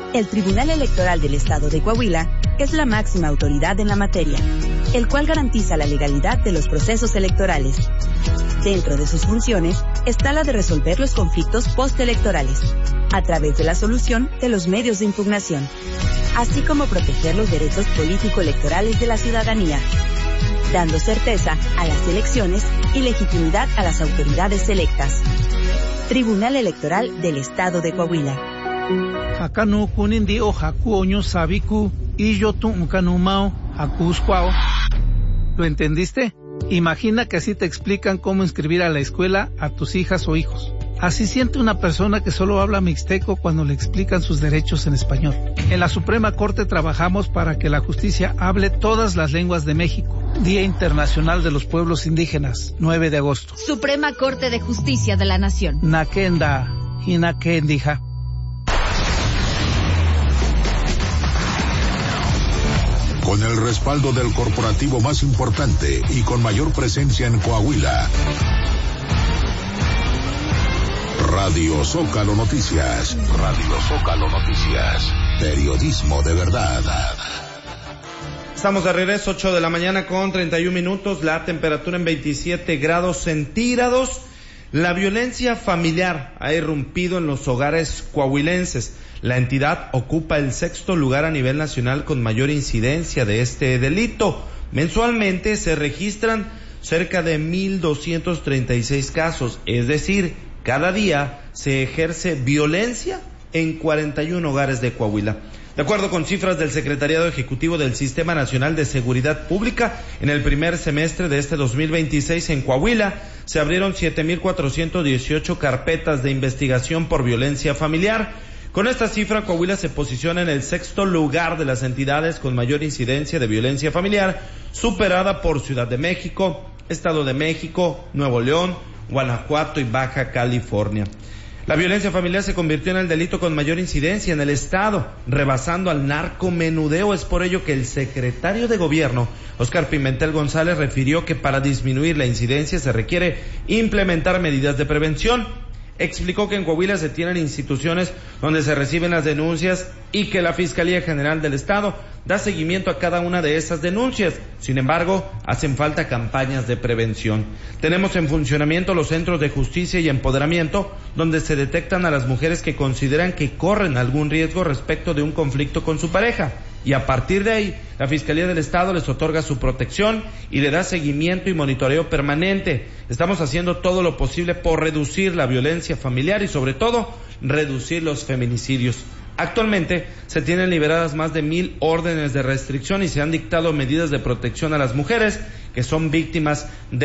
El Tribunal Electoral del Estado de Coahuila es la máxima autoridad en la materia, el cual garantiza la legalidad de los procesos electorales. Dentro de sus funciones está la de resolver los conflictos postelectorales, a través de la solución de los medios de impugnación, así como proteger los derechos político-electorales de la ciudadanía, dando certeza a las elecciones y legitimidad a las autoridades electas. Tribunal Electoral del Estado de Coahuila. Hakanu kunindi o haku oño sabiku y yo tu unkanumao hakusquao. ¿Lo entendiste? Imagina que así te explican cómo inscribir a la escuela a tus hijas o hijos. Así siente una persona que solo habla mixteco cuando le explican sus derechos en español. En la Suprema Corte trabajamos para que la justicia hable todas las lenguas de México. Día Internacional de los Pueblos Indígenas, 9 de agosto. Suprema Corte de Justicia de la Nación. Nakenda, Hinakendija. Con el respaldo del corporativo más importante y con mayor presencia en Coahuila. Radio Zócalo Noticias. Radio Zócalo Noticias. Periodismo de verdad. Estamos de regreso, 8 de la mañana con 31 minutos, la temperatura en 27 grados centígrados. La violencia familiar ha irrumpido en los hogares coahuilenses. La entidad ocupa el 6º lugar a nivel nacional con mayor incidencia de este delito. Mensualmente se registran cerca de 1,236 casos, es decir, cada día se ejerce violencia en 41 hogares de Coahuila. De acuerdo con cifras del Secretariado Ejecutivo del Sistema Nacional de Seguridad Pública, en el primer semestre de este 2026 en Coahuila se abrieron 7,418 carpetas de investigación por violencia familiar. Con esta cifra, Coahuila se posiciona en el 6º lugar de las entidades con mayor incidencia de violencia familiar, superada por Ciudad de México, Estado de México, Nuevo León, Guanajuato y Baja California. La violencia familiar se convirtió en el delito con mayor incidencia en el estado, rebasando al narcomenudeo. Es por ello que el secretario de Gobierno, Óscar Pimentel González, refirió que para disminuir la incidencia se requiere implementar medidas de prevención. Explicó que en Coahuila se tienen instituciones donde se reciben las denuncias y que la Fiscalía General del Estado da seguimiento a cada una de esas denuncias. Sin embargo, hacen falta campañas de prevención. Tenemos en funcionamiento los centros de justicia y empoderamiento, donde se detectan a las mujeres que consideran que corren algún riesgo respecto de un conflicto con su pareja. Y a partir de ahí, la Fiscalía del Estado les otorga su protección y le da seguimiento y monitoreo permanente. Estamos haciendo todo lo posible por reducir la violencia familiar y sobre todo, reducir los feminicidios. Actualmente se tienen liberadas más de 1,000 órdenes de restricción y se han dictado medidas de protección a las mujeres que son víctimas de